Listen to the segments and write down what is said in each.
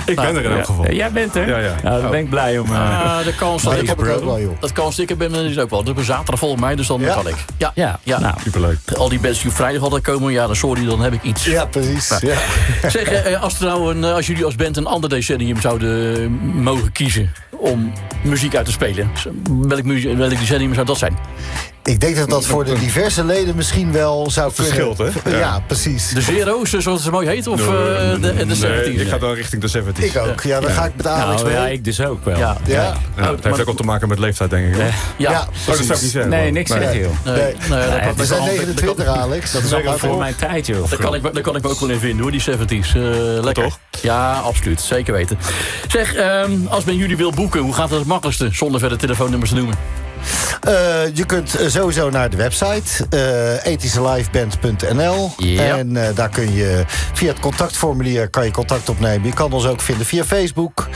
Ik ben er in elk geval. Jij bent er? Ja. Nou, daar ben ik blij om. De kans dat ik dat kans ik ben is ook wel. Dat is zaterdag volgens mij, dus dan kan ik. Ja. Nou, Superleuk. Al die bands die op vrijdag altijd komen, dan sorry, dan heb ik iets. Ja, precies. Ja. Zeg, als jullie als band een ander decennium zouden mogen kiezen om muziek uit te spelen, welk decennium zou dat zijn? Ik denk dat dat voor de diverse leden misschien wel zou kunnen. Verschilt, hè? Ja, precies. De Zero's, zoals het mooi heet, of de 70's? Ik ga dan richting de 70's. Ik ook. Ja, dan ga ik met Alex mee. ja, ik dus ook wel. Ja. Het heeft ook al te maken met leeftijd, denk ik. Ja, Dat zou ik niet zeggen. Nee, niks zeggen, joh. We zijn 29, Alex. Dat is ook voor mijn tijd, joh. Daar kan ik me ook wel in vinden, hoor, die 70's. Lekker. Toch? Ja, absoluut. Zeker weten. Zeg, als men jullie wil boeken, hoe gaat het makkelijkste zonder verder telefoonnummers te noemen? Je kunt sowieso naar de website ethischeliveband.nl. Ja. En daar kun je via het contactformulier kan je contact opnemen. Je kan ons ook vinden via Facebook.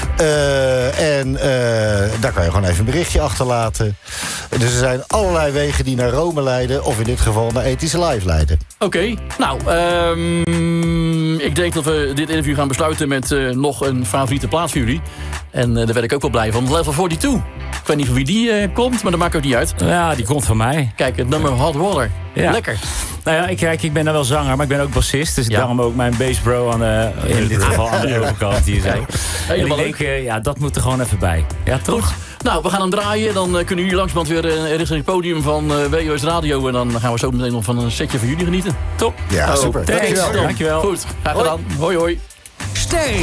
Daar kan je gewoon even een berichtje achterlaten. Dus er zijn allerlei wegen die naar Rome leiden, of in dit geval naar Ethische Live leiden. Oké, nou, ik denk dat we dit interview gaan besluiten met nog een favoriete plaats voor jullie. En daar werd ik ook wel blij van. Level 42. Ik weet niet van wie die komt, maar dat maakt ook niet uit. Ja, die komt van mij. Kijk, het nummer Hot Water. Ja. Lekker. Nou ja, ik ben dan wel zanger, maar ik ben ook bassist. Dus daarom ook mijn bassbro in dit geval aan de overkant die je zei. En ik denk, dat moet er gewoon even bij. Ja, toch? Goed. Nou, we gaan hem draaien. Dan kunnen jullie langzamerhand weer richting het podium van WOS Radio. En dan gaan we zo meteen nog van een setje van jullie genieten. Top. Ja, super. Dankjewel. Goed, graag gedaan. Hoi.